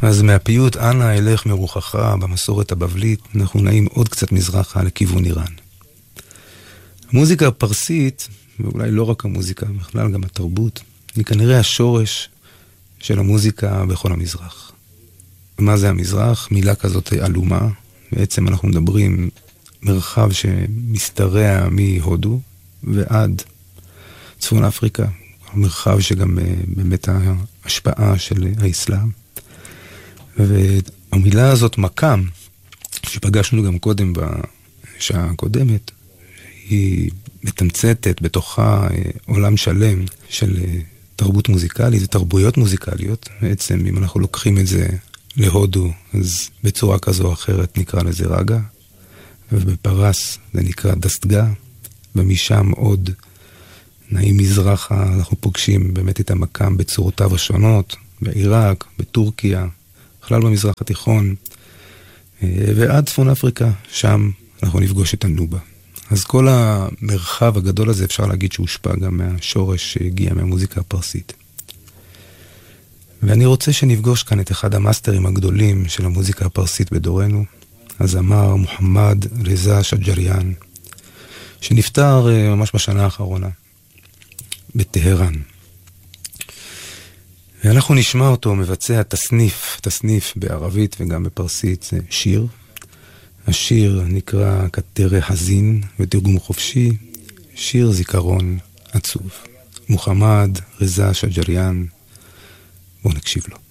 אז מהפיוט אנא אלך מרוחך במסורת הבבלית, אנחנו נעים עוד קצת מזרחה לכיוון איראן. המוזיקה הפרסית, ואולי לא רק המוזיקה, בכלל גם התרבות, היא כנראה השורש של המוזיקה בכל המזרח. מה זה המזרח? מילה כזאת אלומה. בעצם אנחנו מדברים מרחב שמסתרע מהודו ועד צפון אפריקה, מרחב שגם באמת ההשפעה של האסלאם. והמילה הזאת מקם, שפגשנו גם קודם בשעה הקודמת, היא מתמצתת בתוכה עולם שלם של תרבות מוזיקלית ותרבויות מוזיקליות. בעצם אם אנחנו לוקחים את זה להודו, אז בצורה כזו או אחרת נקרא לזה רגע, ובפרס זה נקרא דסטגה, ומשם עוד נעים מזרחה, אנחנו פוגשים באמת את המקם בצורותיו השונות, בעיראק, בטורקיה, בכלל במזרח התיכון, ועד צפון אפריקה, שם אנחנו נפגוש את הנובה. אז כל המרחב הגדול הזה אפשר להגיד שהושפע גם מהשורש שהגיע מהמוזיקה הפרסית. ואני רוצה שנפגוש כאן את אחד המאסטרים הגדולים של המוזיקה הפרסית בדורנו, הזמר מוחמד רזה שג'ריאן, שנפטר ממש בשנה האחרונה, בטהרן. ואנחנו נשמע אותו מבצע תסניף בערבית וגם בפרסית, זה שיר. השיר נקרא כתרי חזין, ותרגום חופשי, שיר זיכרון עצוב. מוחמד רזה שג'ריאן, בואו נקשיב לו.